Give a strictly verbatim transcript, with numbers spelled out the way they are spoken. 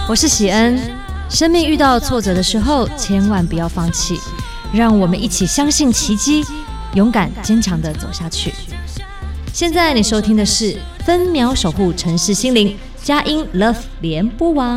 我是喜恩。生命遇到挫折的时候，千万不要放弃，让我们一起相信奇迹，勇敢坚强地走下去。现在你收听的是分秒守护城市心灵，佳音 Love 联播网。